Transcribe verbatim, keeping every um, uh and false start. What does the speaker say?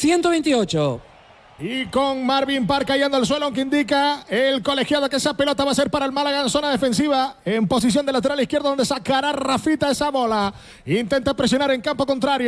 ciento veintiocho. Y con Marvin Park cayendo al suelo, aunque indica el colegiado que esa pelota va a ser para el Málaga en zona defensiva, en posición de lateral izquierdo, donde sacará Rafita esa bola. Intenta presionar en campo contrario.